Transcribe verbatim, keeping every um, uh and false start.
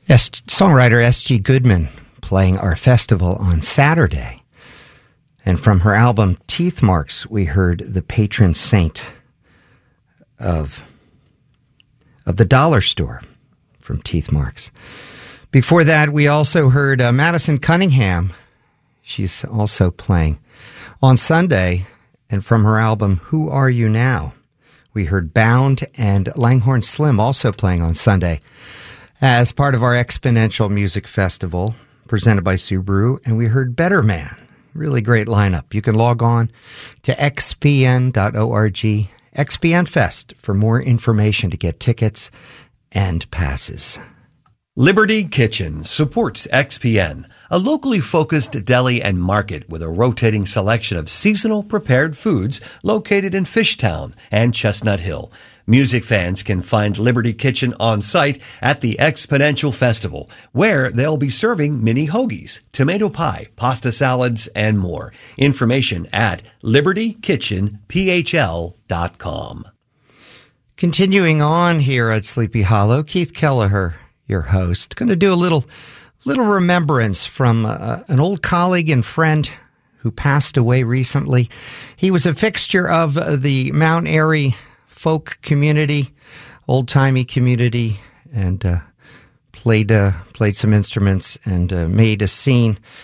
S- songwriter S G Goodman playing our festival on Saturday. And from her album Teeth Marks, we heard the patron saint of, of the dollar store from Teeth Marks. Before that, we also heard uh, Madison Cunningham. She's also playing on Sunday. And from her album Who Are You Now, we heard Bound and Langhorne Slim also playing on Sunday as part of our Exponential Music Festival presented by Subaru. And we heard Better Man. Really great lineup. You can log on to x p n dot org, X P N Fest, for more information to get tickets and passes. Liberty Kitchen supports X P N, a locally focused deli and market with a rotating selection of seasonal prepared foods located in Fishtown and Chestnut Hill. Music fans can find Liberty Kitchen on site at the Exponential Festival, where they'll be serving mini hoagies, tomato pie, pasta salads, and more. Information at liberty kitchen p h l dot com. Continuing on here at Sleepy Hollow, Keith Kelleher, your host, going to do a little little remembrance from uh, an old colleague and friend who passed away recently. He was a fixture of uh, the Mount Airy folk community, old-timey community, and uh, played uh, played some instruments and uh, made a scene